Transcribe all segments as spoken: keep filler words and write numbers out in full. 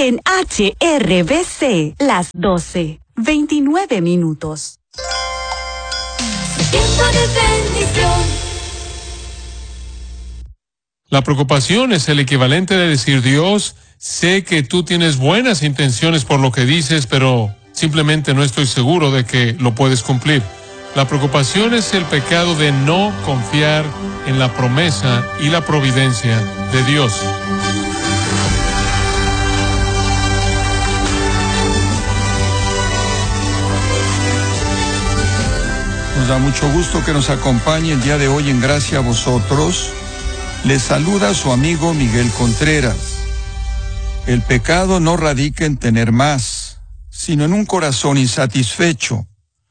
en H R B C, las doce, veintinueve minutos. Tiempo de bendición. La preocupación es el equivalente de decir: Dios, sé que tú tienes buenas intenciones por lo que dices, pero simplemente no estoy seguro de que lo puedes cumplir. La preocupación es el pecado de no confiar en la promesa y la providencia de Dios. Nos da mucho gusto que nos acompañe el día de hoy en Gracia a Vosotros. Les saluda su amigo Miguel Contreras. El pecado no radica en tener más, sino en un corazón insatisfecho.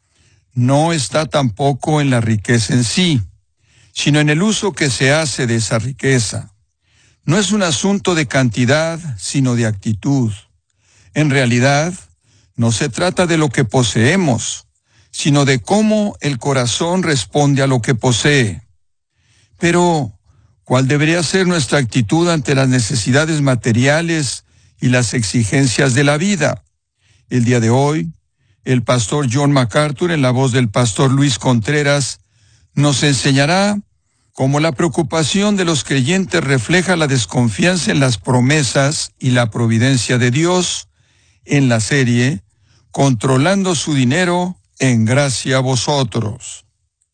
No está tampoco en la riqueza en sí, sino en el uso que se hace de esa riqueza. No es un asunto de cantidad, sino de actitud. En realidad, no se trata de lo que poseemos, sino de cómo el corazón responde a lo que posee. Pero, ¿cuál debería ser nuestra actitud ante las necesidades materiales y las exigencias de la vida? El día de hoy, el pastor John MacArthur, en la voz del pastor Luis Contreras, nos enseñará cómo la preocupación de los creyentes refleja la desconfianza en las promesas y la providencia de Dios en la serie Controlando su dinero en Gracia a Vosotros.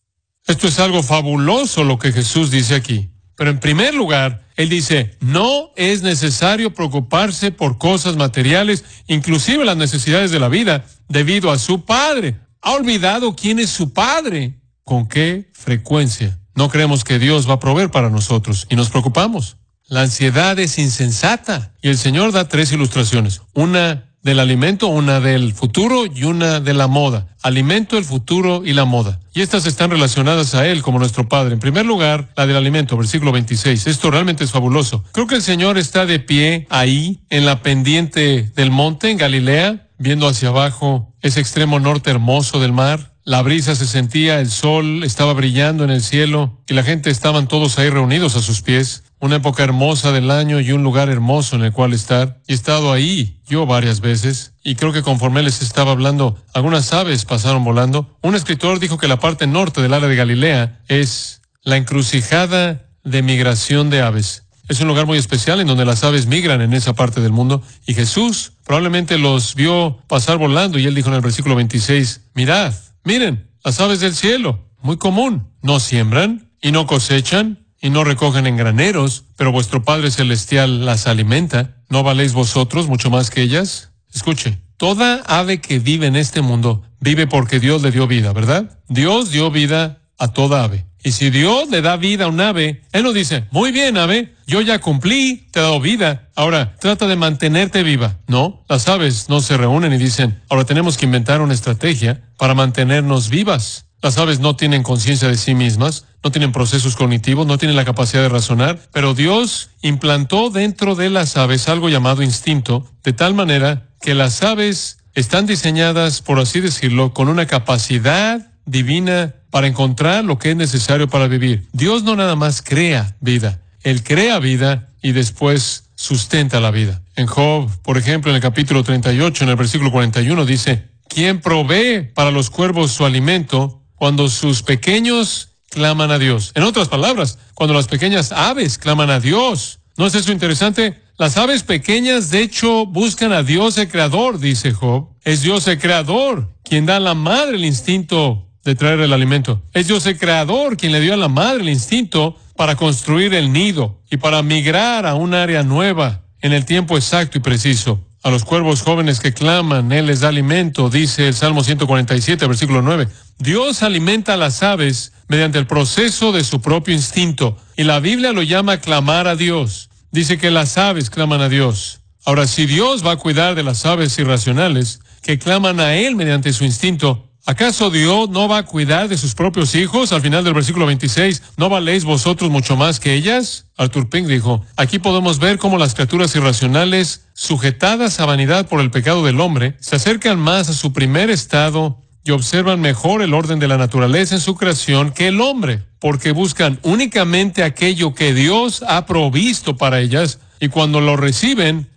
Esto es algo fabuloso lo que Jesús dice aquí. Pero en primer lugar, Él dice, no es necesario preocuparse por cosas materiales, inclusive las necesidades de la vida, debido a su Padre. ¿Ha olvidado quién es su Padre? ¿Con qué frecuencia no creemos que Dios va a proveer para nosotros y nos preocupamos? La ansiedad es insensata. Y el Señor da tres ilustraciones. Una del alimento, una del futuro y una de la moda. Alimento, el futuro y la moda. Y estas están relacionadas a Él como nuestro Padre. En primer lugar, la del alimento, versículo veintiséis. Esto realmente es fabuloso. Creo que el Señor está de pie ahí, en la pendiente del monte, en Galilea, viendo hacia abajo ese extremo norte hermoso del mar. La brisa se sentía, el sol estaba brillando en el cielo y la gente estaban todos ahí reunidos a sus pies. Una época hermosa del año y un lugar hermoso en el cual estar. Y he estado ahí yo varias veces y creo que conforme les estaba hablando, algunas aves pasaron volando. Un escritor dijo que la parte norte del área de Galilea es la encrucijada de migración de aves. Es un lugar muy especial en donde las aves migran en esa parte del mundo y Jesús probablemente los vio pasar volando y Él dijo en el versículo veintiséis, mirad, miren, las aves del cielo, muy común, no siembran y no cosechan y no recogen en graneros, pero vuestro Padre Celestial las alimenta. ¿No valéis vosotros mucho más que ellas? Escuche, toda ave que vive en este mundo vive porque Dios le dio vida, ¿verdad? Dios dio vida a toda ave. Y si Dios le da vida a un ave, Él no dice, muy bien, ave, yo ya cumplí, te he dado vida, ahora trata de mantenerte viva. No, las aves no se reúnen y dicen, ahora tenemos que inventar una estrategia para mantenernos vivas. Las aves no tienen conciencia de sí mismas, no tienen procesos cognitivos, no tienen la capacidad de razonar, pero Dios implantó dentro de las aves algo llamado instinto, de tal manera que las aves están diseñadas, por así decirlo, con una capacidad divina para encontrar lo que es necesario para vivir. Dios no nada más crea vida, Él crea vida y después sustenta la vida. En Job, por ejemplo, en el capítulo treinta y ocho, en el versículo cuarenta y uno, dice, ¿quién provee para los cuervos su alimento cuando sus pequeños claman a Dios? En otras palabras, cuando las pequeñas aves claman a Dios. ¿No es eso interesante? Las aves pequeñas, de hecho, buscan a Dios el Creador, dice Job. Es Dios el Creador quien da a la madre el instinto de traer el alimento. Es Dios el Creador quien le dio a la madre el instinto para construir el nido y para migrar a un área nueva en el tiempo exacto y preciso. A los cuervos jóvenes que claman, Él les da alimento, dice el Salmo ciento cuarenta y siete, versículo nueve. Dios alimenta a las aves mediante el proceso de su propio instinto, y la Biblia lo llama clamar a Dios. Dice que las aves claman a Dios. Ahora, si Dios va a cuidar de las aves irracionales que claman a Él mediante su instinto, ¿acaso Dios no va a cuidar de sus propios hijos? Al final del versículo veintiséis, ¿no valéis vosotros mucho más que ellas? Arthur Pink dijo, aquí podemos ver cómo las criaturas irracionales, sujetadas a vanidad por el pecado del hombre, se acercan más a su primer estado y observan mejor el orden de la naturaleza en su creación que el hombre, porque buscan únicamente aquello que Dios ha provisto para ellas, y cuando lo reciben,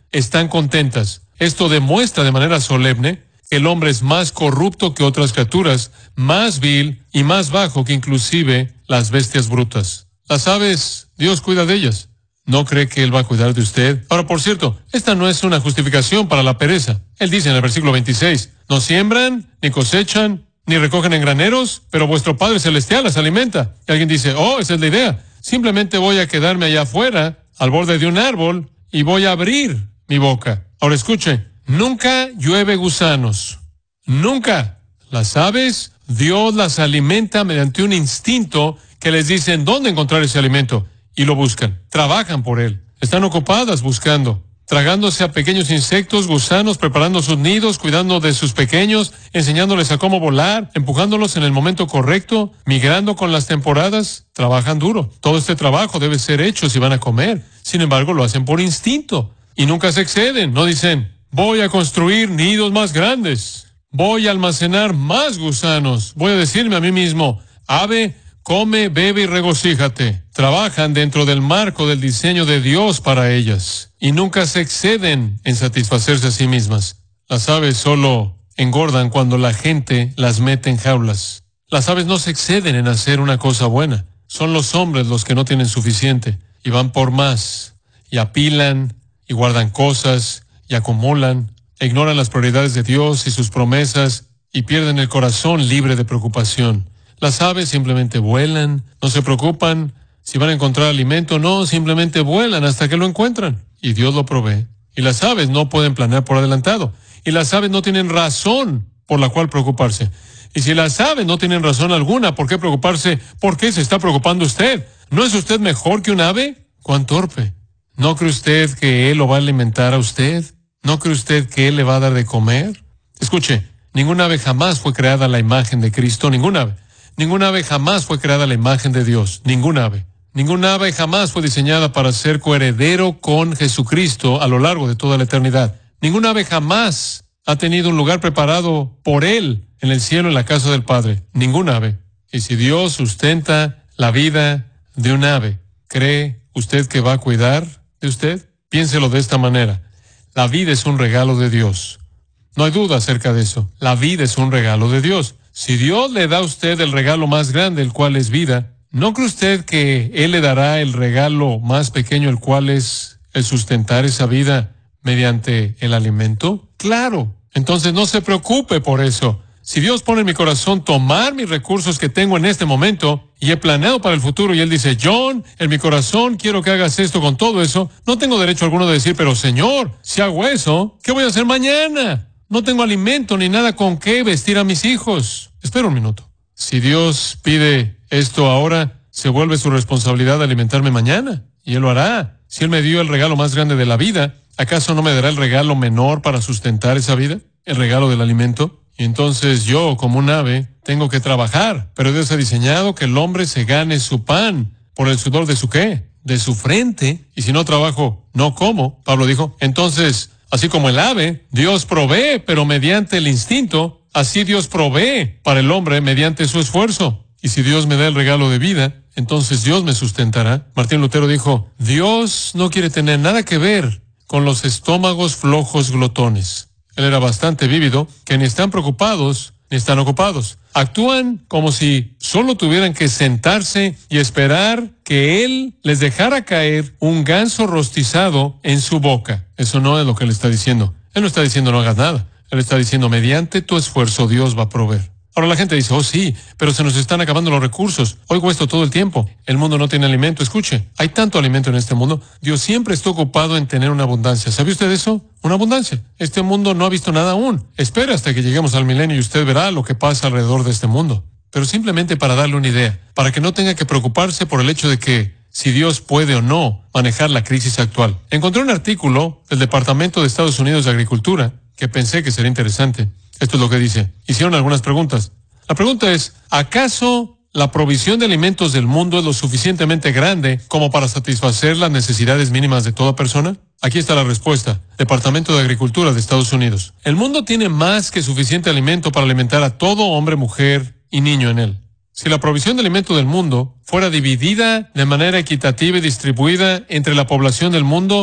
están contentas. Esto demuestra de manera solemne que el hombre es más corrupto que otras criaturas, más vil y más bajo que inclusive las bestias brutas. Las aves, Dios cuida de ellas. ¿No cree que Él va a cuidar de usted? Ahora, por cierto, esta no es una justificación para la pereza. Él dice en el versículo veintiséis, no siembran, ni cosechan, ni recogen en graneros, pero vuestro Padre Celestial las alimenta. Y alguien dice, oh, esa es la idea. Simplemente voy a quedarme allá afuera, al borde de un árbol, y voy a abrir mi boca. Ahora escuche, nunca llueve gusanos. Nunca. Las aves, Dios las alimenta mediante un instinto que les dice en dónde encontrar ese alimento. Y lo buscan, trabajan por él, están ocupadas buscando, tragándose a pequeños insectos, gusanos, preparando sus nidos, cuidando de sus pequeños, enseñándoles a cómo volar, empujándolos en el momento correcto, migrando con las temporadas, trabajan duro. Todo este trabajo debe ser hecho si van a comer, sin embargo lo hacen por instinto, y nunca se exceden, no dicen, voy a construir nidos más grandes, voy a almacenar más gusanos, voy a decirme a mí mismo, ave, come, bebe y regocíjate. Trabajan dentro del marco del diseño de Dios para ellas y nunca se exceden en satisfacerse a sí mismas. Las aves solo engordan cuando la gente las mete en jaulas. Las aves no se exceden en hacer una cosa buena. Son los hombres los que no tienen suficiente y van por más y apilan y guardan cosas y acumulan, e ignoran las prioridades de Dios y sus promesas y pierden el corazón libre de preocupación. Las aves simplemente vuelan, no se preocupan si van a encontrar alimento, no, simplemente vuelan hasta que lo encuentran. Y Dios lo provee. Y las aves no pueden planear por adelantado. Y las aves no tienen razón por la cual preocuparse. Y si las aves no tienen razón alguna por qué preocuparse, ¿por qué se está preocupando usted? ¿No es usted mejor que un ave? ¡Cuán torpe! ¿No cree usted que Él lo va a alimentar a usted? ¿No cree usted que Él le va a dar de comer? Escuche, ninguna ave jamás fue creada a la imagen de Cristo, ninguna ave. Ninguna ave jamás fue creada a la imagen de Dios, ninguna ave. Ninguna ave jamás fue diseñada para ser coheredero con Jesucristo a lo largo de toda la eternidad. Ninguna ave jamás ha tenido un lugar preparado por Él en el cielo, en la casa del Padre. Ninguna ave. Y si Dios sustenta la vida de un ave, ¿cree usted que va a cuidar de usted? Piénselo de esta manera. La vida es un regalo de Dios. No hay duda acerca de eso. La vida es un regalo de Dios. Si Dios le da a usted el regalo más grande, el cual es vida, ¿no cree usted que Él le dará el regalo más pequeño, el cual es el sustentar esa vida mediante el alimento? Claro. Entonces no se preocupe por eso. Si Dios pone en mi corazón tomar mis recursos que tengo en este momento y he planeado para el futuro y Él dice, John, en mi corazón quiero que hagas esto con todo eso, no tengo derecho alguno de decir, pero Señor, si hago eso, ¿qué voy a hacer mañana? No tengo alimento ni nada con qué vestir a mis hijos. Espera un minuto. Si Dios pide esto ahora, se vuelve su responsabilidad alimentarme mañana. Y Él lo hará. Si Él me dio el regalo más grande de la vida, ¿acaso no me dará el regalo menor para sustentar esa vida? El regalo del alimento. Y entonces yo, como un ave, tengo que trabajar. Pero Dios ha diseñado que el hombre se gane su pan por el sudor de su ¿qué? De su frente. Y si no trabajo, no como. Pablo dijo, entonces, así como el ave, Dios provee, pero mediante el instinto, así Dios provee para el hombre mediante su esfuerzo. Y si Dios me da el regalo de vida, entonces Dios me sustentará. Martín Lutero dijo, Dios no quiere tener nada que ver con los estómagos flojos glotones. Él era bastante vívido, que ni están preocupados ni están ocupados. Actúan como si solo tuvieran que sentarse y esperar que Él les dejara caer un ganso rostizado en su boca. Eso no es lo que Él está diciendo. Él no está diciendo no hagas nada. Él está diciendo mediante tu esfuerzo Dios va a proveer. Ahora la gente dice, oh sí, pero se nos están acabando los recursos. Oigo esto todo el tiempo. El mundo no tiene alimento. Escuche, hay tanto alimento en este mundo. Dios siempre está ocupado en tener una abundancia. ¿Sabe usted eso? Una abundancia. Este mundo no ha visto nada aún. Espera hasta que lleguemos al milenio y usted verá lo que pasa alrededor de este mundo. Pero simplemente para darle una idea, para que no tenga que preocuparse por el hecho de que si Dios puede o no manejar la crisis actual. Encontré un artículo del Departamento de Estados Unidos de Agricultura que pensé que sería interesante. Esto es lo que dice. Hicieron algunas preguntas. La pregunta es, ¿acaso la provisión de alimentos del mundo es lo suficientemente grande como para satisfacer las necesidades mínimas de toda persona? Aquí está la respuesta. Departamento de Agricultura de Estados Unidos. El mundo tiene más que suficiente alimento para alimentar a todo hombre, mujer y niño en él. Si la provisión de alimento del mundo fuera dividida de manera equitativa y distribuida entre la población del mundo,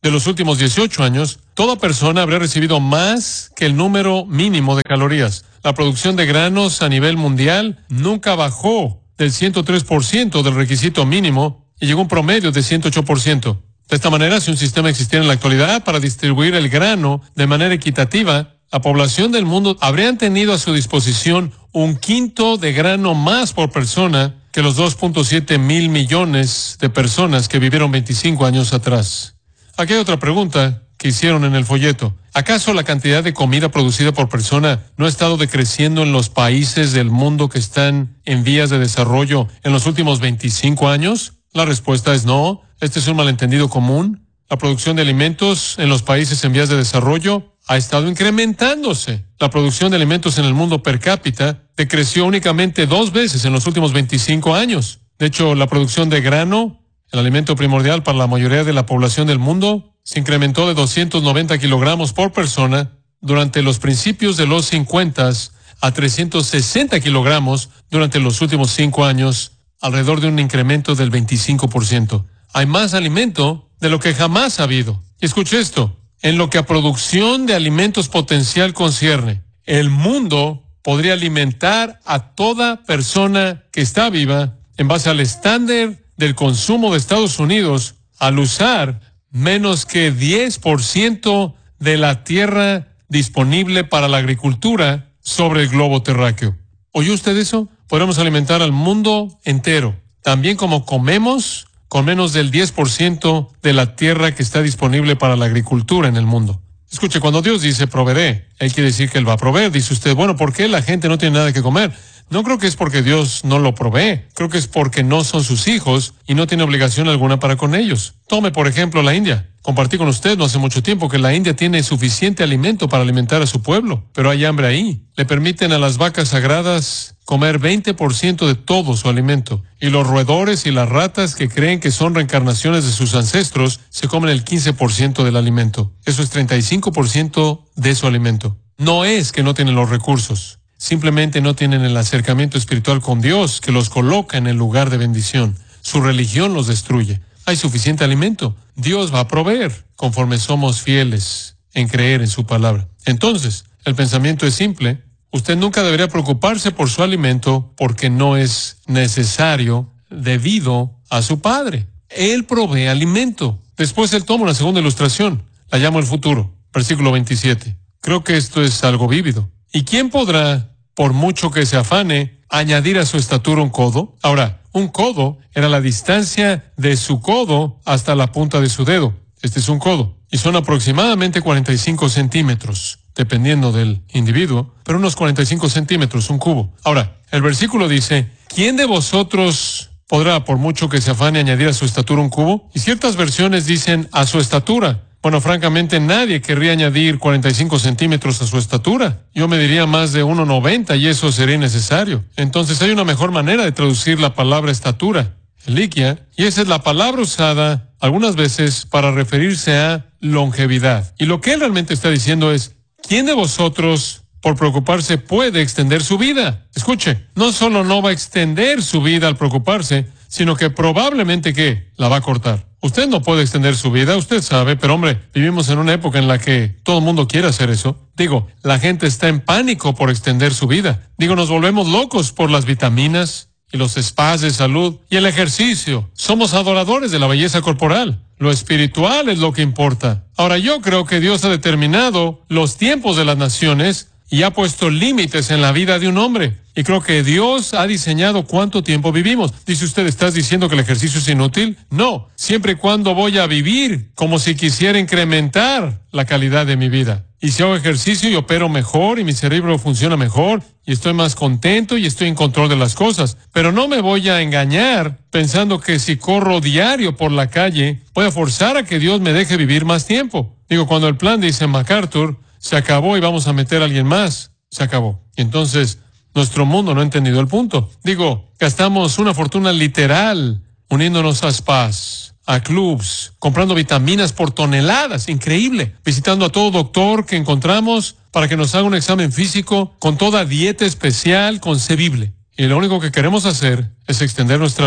de los últimos dieciocho años, toda persona habría recibido más que el número mínimo de calorías. La producción de granos a nivel mundial nunca bajó del ciento tres por ciento del requisito mínimo y llegó a un promedio de ciento ocho por ciento. De esta manera, si un sistema existiera en la actualidad para distribuir el grano de manera equitativa, la población del mundo habrían tenido a su disposición un quinto de grano más por persona que los dos punto siete mil millones de personas que vivieron veinticinco años atrás. Aquí hay otra pregunta que hicieron en el folleto. ¿Acaso la cantidad de comida producida por persona no ha estado decreciendo en los países del mundo que están en vías de desarrollo en los últimos veinticinco años? La respuesta es no. Este es un malentendido común. La producción de alimentos en los países en vías de desarrollo ha estado incrementándose. La producción de alimentos en el mundo per cápita decreció únicamente dos veces en los últimos veinticinco años. De hecho, la producción de grano, el alimento primordial para la mayoría de la población del mundo, se incrementó de doscientos noventa kilogramos por persona durante los principios de los cincuenta a trescientos sesenta kilogramos durante los últimos cinco años, alrededor de un incremento del veinticinco por ciento. Hay más alimento de lo que jamás ha habido. Y escuche esto, en lo que a producción de alimentos potencial concierne, el mundo podría alimentar a toda persona que está viva en base al estándar del consumo de Estados Unidos al usar menos que diez por ciento de la tierra disponible para la agricultura sobre el globo terráqueo. ¿Oyó usted eso? Podemos alimentar al mundo entero, también como comemos, con menos del diez por ciento de la tierra que está disponible para la agricultura en el mundo. Escuche, cuando Dios dice proveeré, Él quiere decir que Él va a proveer. Dice usted, bueno, ¿por qué la gente no tiene nada que comer? No creo que es porque Dios no lo provee. Creo que es porque no son sus hijos y no tiene obligación alguna para con ellos. Tome, por ejemplo, la India. Compartí con usted no hace mucho tiempo que la India tiene suficiente alimento para alimentar a su pueblo, pero hay hambre ahí. Le permiten a las vacas sagradas comer veinte por ciento de todo su alimento. Y los roedores y las ratas que creen que son reencarnaciones de sus ancestros se comen el quince por ciento del alimento. Eso es treinta y cinco por ciento de su alimento. No es que no tienen los recursos. Simplemente no tienen el acercamiento espiritual con Dios que los coloca en el lugar de bendición. Su religión los destruye. Hay suficiente alimento. Dios va a proveer conforme somos fieles en creer en su palabra. Entonces, el pensamiento es simple. Usted nunca debería preocuparse por su alimento porque no es necesario debido a su Padre. Él provee alimento. Después él toma una segunda ilustración. La llamo el futuro. Versículo veintisiete. Creo que esto es algo vívido. ¿Y quién podrá, por mucho que se afane, añadir a su estatura un codo? Ahora, un codo era la distancia de su codo hasta la punta de su dedo. Este es un codo. Y son aproximadamente cuarenta y cinco centímetros, dependiendo del individuo, pero unos cuarenta y cinco centímetros, un cubo. Ahora, el versículo dice, ¿quién de vosotros podrá, por mucho que se afane, añadir a su estatura un cubo? Y ciertas versiones dicen a su estatura. Bueno, francamente, nadie querría añadir cuarenta y cinco centímetros a su estatura. Yo mediría más de uno noventa y eso sería innecesario. Entonces hay una mejor manera de traducir la palabra estatura, eliquia, y esa es la palabra usada algunas veces para referirse a longevidad. Y lo que él realmente está diciendo es, ¿quién de vosotros, por preocuparse, puede extender su vida? Escuche, no solo no va a extender su vida al preocuparse, sino que probablemente, ¿qué? La va a cortar. Usted no puede extender su vida, usted sabe, pero hombre, vivimos en una época en la que todo el mundo quiere hacer eso. Digo, la gente está en pánico por extender su vida. Digo, nos volvemos locos por las vitaminas y los spas de salud y el ejercicio. Somos adoradores de la belleza corporal. Lo espiritual es lo que importa. Ahora, yo creo que Dios ha determinado los tiempos de las naciones y ha puesto límites en la vida de un hombre. Y creo que Dios ha diseñado cuánto tiempo vivimos. Dice usted, ¿estás diciendo que el ejercicio es inútil? No, siempre y cuando voy a vivir como si quisiera incrementar la calidad de mi vida. Y si hago ejercicio y opero mejor y mi cerebro funciona mejor y estoy más contento y estoy en control de las cosas. Pero no me voy a engañar pensando que si corro diario por la calle voy a forzar a que Dios me deje vivir más tiempo. Digo, cuando el plan dice MacArthur, se acabó y vamos a meter a alguien más, se acabó. Y entonces, nuestro mundo no ha entendido el punto. Digo, gastamos una fortuna literal uniéndonos a spas, a clubs, comprando vitaminas por toneladas, increíble. Visitando a todo doctor que encontramos para que nos haga un examen físico con toda dieta especial concebible. Y lo único que queremos hacer es extender nuestra vida.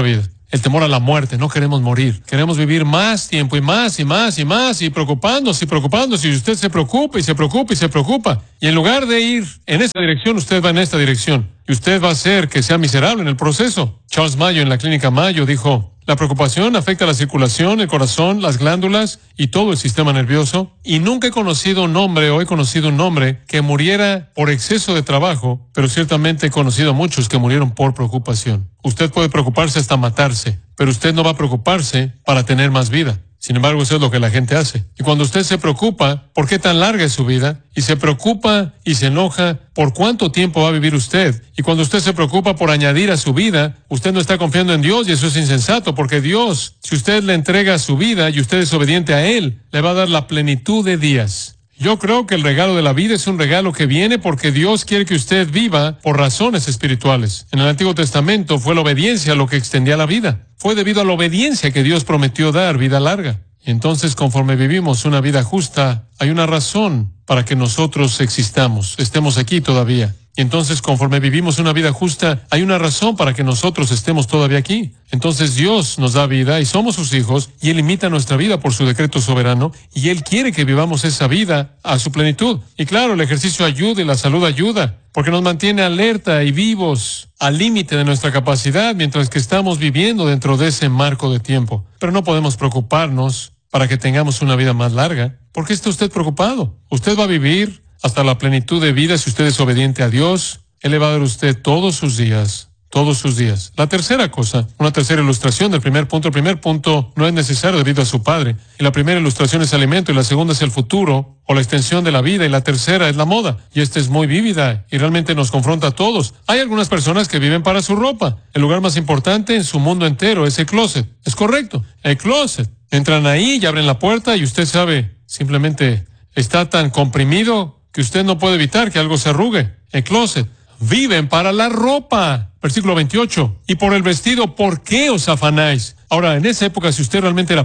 El temor a la muerte, no queremos morir. Queremos vivir más tiempo y más y más y más y preocupándose y preocupándose. Y usted se preocupa y se preocupa y se preocupa. Y en lugar de ir en esta dirección, usted va en esta dirección. Y usted va a hacer que sea miserable en el proceso. Charles Mayo en la clínica Mayo dijo, la preocupación afecta la circulación, el corazón, las glándulas y todo el sistema nervioso. Y nunca he conocido un hombre o he conocido un hombre que muriera por exceso de trabajo, pero ciertamente he conocido a muchos que murieron por preocupación. Usted puede preocuparse hasta matarse, pero usted no va a preocuparse para tener más vida. Sin embargo, eso es lo que la gente hace. Y cuando usted se preocupa por qué tan larga es su vida, y se preocupa y se enoja por cuánto tiempo va a vivir usted, y cuando usted se preocupa por añadir a su vida, usted no está confiando en Dios y eso es insensato, porque Dios, si usted le entrega su vida y usted es obediente a Él, le va a dar la plenitud de días. Yo creo que el regalo de la vida es un regalo que viene porque Dios quiere que usted viva por razones espirituales. En el Antiguo Testamento fue la obediencia lo que extendía la vida. Fue debido a la obediencia que Dios prometió dar vida larga. Y entonces, conforme vivimos una vida justa, hay una razón para que nosotros existamos, estemos aquí todavía. Y entonces, conforme vivimos una vida justa, hay una razón para que nosotros estemos todavía aquí. Entonces Dios nos da vida y somos sus hijos, y Él limita nuestra vida por su decreto soberano, y Él quiere que vivamos esa vida a su plenitud. Y claro, el ejercicio ayuda y la salud ayuda, porque nos mantiene alerta y vivos al límite de nuestra capacidad mientras que estamos viviendo dentro de ese marco de tiempo. Pero no podemos preocuparnos para que tengamos una vida más larga. ¿Por qué está usted preocupado? Usted va a vivir hasta la plenitud de vida si usted es obediente a Dios. Él le va a dar a usted todos sus días, todos sus días. La tercera cosa, una tercera ilustración del primer punto. El primer punto no es necesario debido a su padre. Y la primera ilustración es alimento y la segunda es el futuro o la extensión de la vida y la tercera es la moda. Y esta es muy vívida y realmente nos confronta a todos. Hay algunas personas que viven para su ropa. El lugar más importante en su mundo entero es el closet. Es correcto, el closet. Entran ahí y abren la puerta y usted sabe, simplemente está tan comprimido que usted no puede evitar que algo se arrugue. El closet. Viven para la ropa. Versículo veintiocho. Y por el vestido, ¿por qué os afanáis? Ahora, en esa época, si usted realmente era